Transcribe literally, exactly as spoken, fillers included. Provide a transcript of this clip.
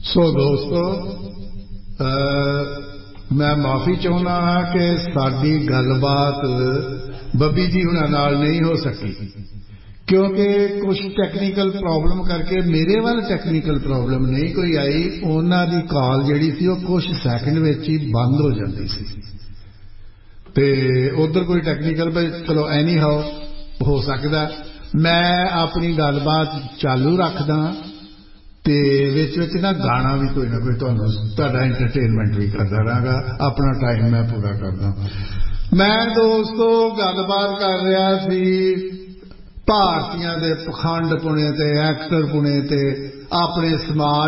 सो दोस्तों मैं माफ़ी चाहुंदा हाँ कि साडी गलबात बब्बी जी हुणां नाल नहीं हो सकी क्योंकि कुछ टैक्नीकल प्रॉब्लम करके मेरे वाल टैक्नीकल प्रॉब्लम नहीं कोई आई उन्हां दी कॉल जिहड़ी सी ओह कुछ सैकंड विच ही बंद हो जाती सी ते उधर कोई टैक्नीकल चलो एनी हाउ हो सकदा मैं अपनी गलबात चालू रखदा ते विच विच ना गाना भी कोई ना कोई तुहानूं तुहाडा एंटरटेनमेंट भी करदा रहांगा अपना टाइम मैं पूरा करदा मैं दोस्तों गलबात कर रहा सी भारतीयां दे पखंड पुणे ते एक्टर पुणे ते अपने समाज